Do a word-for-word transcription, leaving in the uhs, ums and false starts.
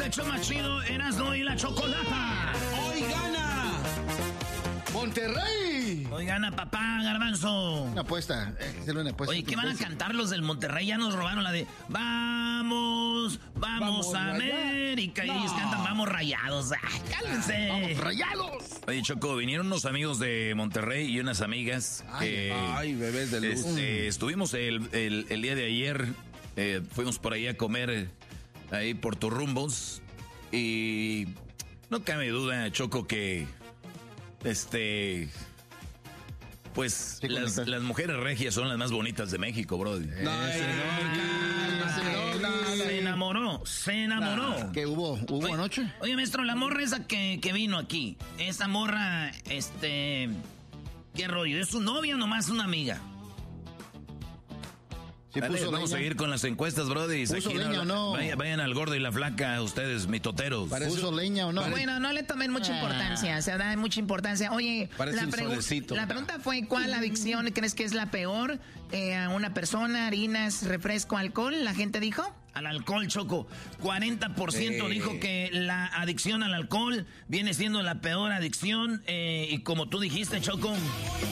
el show más chido, Erasmo y la Chocolata. ¡Hoy gana Monterrey! Hoy gana papá, Garbanzo. Una apuesta, eh, una apuesta. Oye, ¿qué van a cantar los del Monterrey? Ya nos robaron la de Vamos, vamos, vamos a América. No. Y ellos cantan Vamos Rayados. Ay, cálmense. ¡Vamos Rayados! Oye, Choco, vinieron unos amigos de Monterrey y unas amigas. Ay, que, ay bebés de luz. Este, estuvimos el, el, el día de ayer, eh, fuimos por ahí a comer eh, ahí por Turrumbos. Y no cabe duda, Choco, que este... Pues sí, las, las mujeres regias son las más bonitas de México, brody. No, no, no, se enamoró, se enamoró. ¿Qué hubo? ¿Hubo oye, anoche? Oye, maestro, la morra esa que, que vino aquí, esa morra, este... ¿Qué rollo? ¿Es su novia o nomás una amiga? Sí, Dale, puso vamos leña. a seguir con las encuestas, brody. ¿Puso Aquí leña o no? Vayan, vayan al gordo y la flaca, ustedes, mitoteros. ¿Puso eso, leña o no? Bueno, no le tomen mucha importancia, se da mucha importancia. Oye, parece la, un pregu- solecito. la pregunta fue, ¿cuál adicción crees que es la peor? Eh, ¿A una persona, harinas, refresco, alcohol? ¿La gente dijo? Al alcohol, Choco. cuarenta por ciento Eh. dijo que la adicción al alcohol viene siendo la peor adicción. Eh, y como tú dijiste, Choco...